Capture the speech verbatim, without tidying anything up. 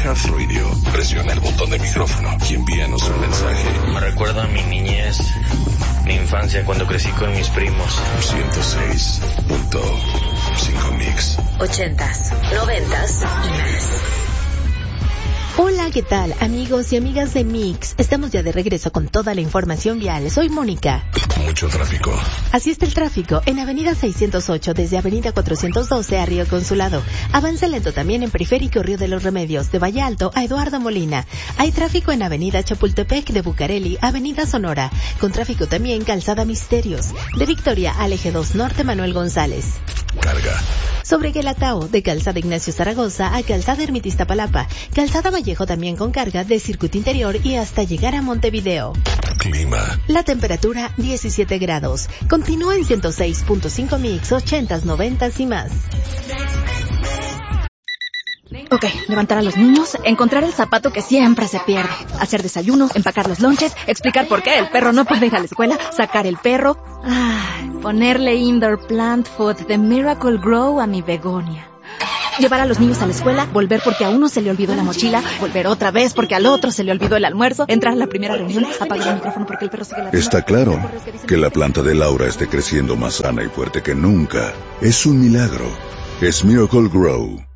iHeart Radio. Presiona el botón de micrófono y envíanos un mensaje. Me recuerda a mi niñez, mi infancia cuando crecí con mis primos. ciento seis punto cinco Mix. Ochentas, noventas y más. Hola, ¿qué tal, amigos y amigas de Mix? Estamos ya de regreso con toda la información vial. Soy Mónica. Mucho tráfico. Así está el tráfico en Avenida seiscientos ocho desde Avenida cuatrocientos doce a Río Consulado. Avanza lento también en Periférico Río de los Remedios, de Valle Alto a Eduardo Molina. Hay tráfico en Avenida Chapultepec de Bucareli, Avenida Sonora. Con tráfico también Calzada Misterios. De Victoria al Eje dos Norte Manuel González. Carga. Sobre Guelatao, de Calzada Ignacio Zaragoza a Calzada Ermita Iztapalapa. Calzada Vallejo también con carga de Circuito Interior y hasta llegar a Montevideo. Clima. La temperatura diecisiete grados. Continúa en ciento seis punto cinco Mix, ochentas, noventas y más. Ok, levantar a los niños, encontrar el zapato que siempre se pierde, hacer desayuno, empacar los lonches, explicar por qué el perro no puede ir a la escuela, sacar el perro, ah, ponerle indoor plant food de Miracle Grow a mi begonia. Llevar a los niños a la escuela, volver porque a uno se le olvidó la mochila, volver otra vez porque al otro se le olvidó el almuerzo, entrar a la primera reunión, apagar el micrófono porque el perro sigue ladrando. Está claro que la planta de Laura esté creciendo más sana y fuerte que nunca. Es un milagro. Es Miracle Grow.